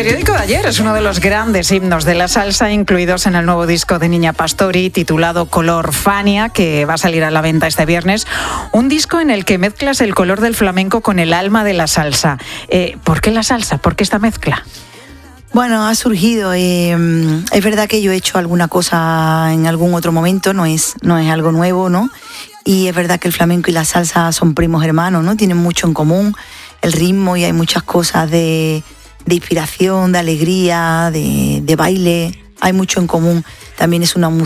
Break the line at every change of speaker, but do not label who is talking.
periódico de ayer es uno de los grandes himnos de la salsa incluidos en el nuevo disco de Niña Pastori titulado Color Fania, que va a salir a la venta este viernes. Un disco en el que mezclas el color del flamenco con el alma de la salsa. ¿Por qué la salsa? ¿Por qué esta mezcla?
Bueno, ha surgido. Es verdad que yo he hecho alguna cosa en algún otro momento, no es algo nuevo, ¿no? Y es verdad que el flamenco y la salsa son primos hermanos, ¿no? Tienen mucho en común, el ritmo, y hay muchas cosas de inspiración, de alegría, de baile. Hay mucho en común. También es una